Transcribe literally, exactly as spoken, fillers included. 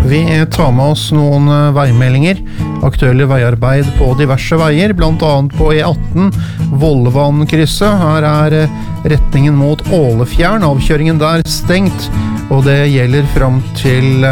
Vi tar med oss noen veimeldinger, aktuelle veiarbeid på diverse veier, blant annet på E atten Vollevann-krysset. Her er retningen mot Ålefjern, avkjøringen der stengt, og det gjelder frem til